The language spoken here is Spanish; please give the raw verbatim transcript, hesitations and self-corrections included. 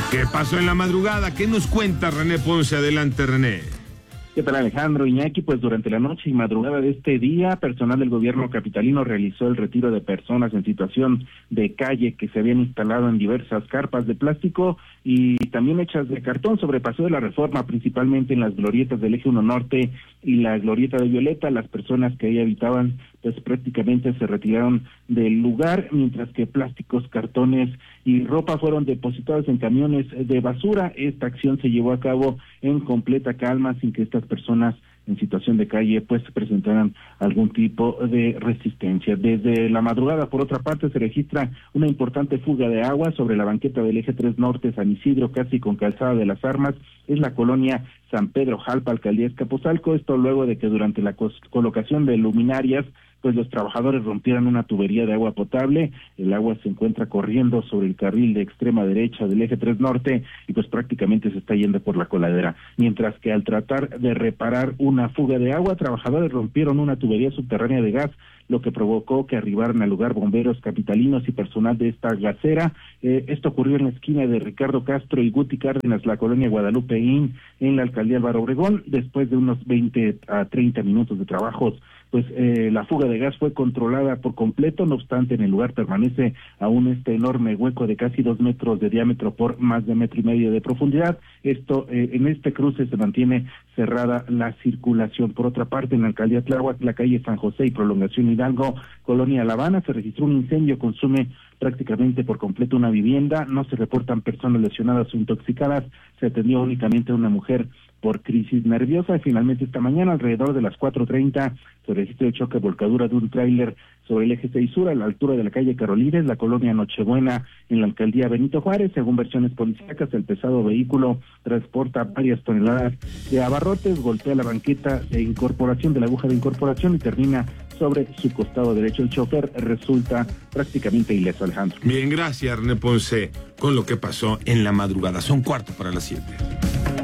¿Qué pasó en la madrugada? ¿Qué nos cuenta René Ponce? Adelante, René. ¿Qué tal, Alejandro? Iñaki, pues durante la noche y madrugada de este día, personal del gobierno capitalino realizó el retiro de personas en situación de calle que se habían instalado en diversas carpas de plástico y también hechas de cartón sobre Paseo de la Reforma, principalmente en las glorietas del Eje uno Norte y la glorieta de Violeta. Las personas que ahí habitaban pues prácticamente se retiraron del lugar, mientras que plásticos, cartones y ropa fueron depositados en camiones de basura. Esta acción se llevó a cabo en completa calma, sin que estas personas en situación de calle pues presentaran algún tipo de resistencia. Desde la madrugada, por otra parte, se registra una importante fuga de agua sobre la banqueta del Eje tres Norte, San Isidro, casi con Calzada de las Armas. Es la colonia San Pedro Jalpa, alcaldía Azcapotzalco. Esto luego de que durante la colocación de luminarias pues los trabajadores rompieron una tubería de agua potable. El agua se encuentra corriendo sobre el carril de extrema derecha del Eje tres Norte y pues prácticamente se está yendo por la coladera. Mientras que al tratar de reparar una fuga de agua, trabajadores rompieron una tubería subterránea de gas, lo que provocó que arribaran al lugar bomberos capitalinos y personal de esta gasera. Eh, esto ocurrió en la esquina de Ricardo Castro y Guti Cárdenas, la colonia Guadalupeín, en la alcaldía Álvaro Obregón. Después de unos veinte a treinta minutos de trabajos, pues eh, la fuga de gas fue controlada por completo. No obstante, en el lugar permanece aún este enorme hueco de casi dos metros de diámetro por más de metro y medio de profundidad. Esto, eh, en este cruce se mantiene cerrada la circulación. Por otra parte, en la alcaldía Tláhuac, la calle San José y Prolongación Hidalgo, colonia La Habana, se registró un incendio, consume prácticamente por completo una vivienda. No se reportan personas lesionadas o intoxicadas. Se atendió únicamente a una mujer por crisis nerviosa. Y finalmente esta mañana, alrededor de las cuatro treinta, se registró el choque volcadura de un tráiler sobre el eje seis sur a la altura de la calle Carolines, la colonia Nochebuena, en la alcaldía Benito Juárez. Según versiones policíacas, el pesado vehículo transporta varias toneladas de abarrotes, golpea la banqueta de incorporación de la aguja de incorporación y termina sobre su costado derecho. El chofer resulta prácticamente ileso, Alejandro. Bien, gracias, René Ponce, con lo que pasó en la madrugada. Son cuarto para las siete.